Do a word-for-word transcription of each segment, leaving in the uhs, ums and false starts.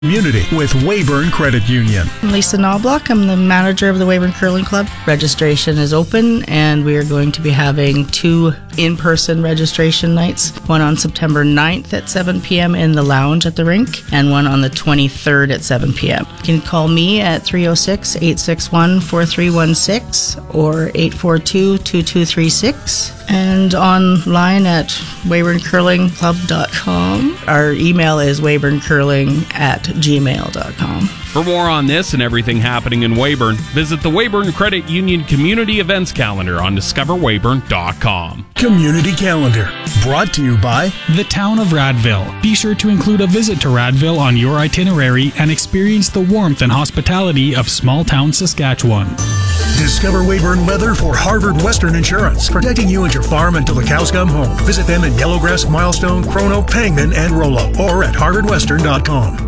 Community with Weyburn Credit Union. I'm Lisa Knobloch. I'm the manager of the Weyburn Curling Club. Registration is open, and we are going to be having two in-person registration nights, one on September ninth at seven p.m. in the lounge at the rink, and one on the twenty-third at seven p.m. You can call me at three oh six, eight six one, four three one six or eight four two, two two three six, and online at weyburn curling club dot com. Our email is weyburncurling at gmail dot com. For more on this and everything happening in Weyburn, visit the Weyburn Credit Union Community Events Calendar on discover weyburn dot com. Community Calendar, brought to you by the Town of Radville. Be sure to include a visit to Radville on your itinerary and experience the warmth and hospitality of small town Saskatchewan. Discover Weyburn Weather for Harvard Western Insurance, protecting you and your farm until the cows come home. Visit them in Yellowgrass, Milestone, Chrono, Pangman, and Rollo, or at harvard western dot com.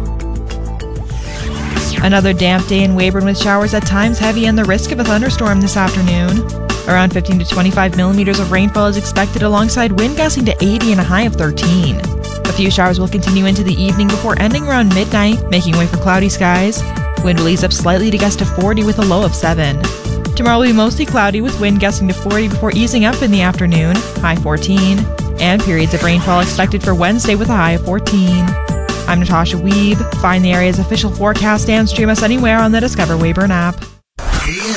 Another damp day in Weyburn with showers at times heavy and the risk of a thunderstorm this afternoon. Around fifteen to twenty-five millimeters of rainfall is expected alongside wind gusting to eighty and a high of thirteen. A few showers will continue into the evening before ending around midnight, making way for cloudy skies. Wind will ease up slightly to gust to forty with a low of seven. Tomorrow will be mostly cloudy with wind gusting to forty before easing up in the afternoon, high fourteen. And periods of rainfall expected for Wednesday with a high of fourteen. I'm Natasha Weeb. Find the area's official forecast and stream us anywhere on the Discover Weyburn app.